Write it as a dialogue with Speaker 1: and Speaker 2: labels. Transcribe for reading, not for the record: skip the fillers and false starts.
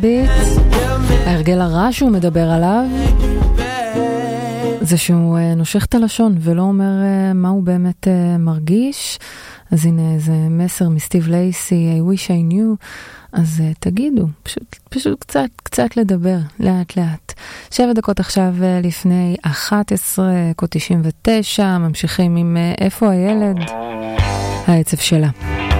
Speaker 1: ההרגל הרע שהוא מדבר עליו זה שהוא נושך את הלשון ולא אומר מה הוא באמת מרגיש. אז הנה איזה מסר מסטיב לייסי, I wish I knew. אז תגידו, פשוט קצת לדבר, לאט לאט. 7 דקות עכשיו לפני 11:99, ממשיכים עם איפה הילד? העצב שלה.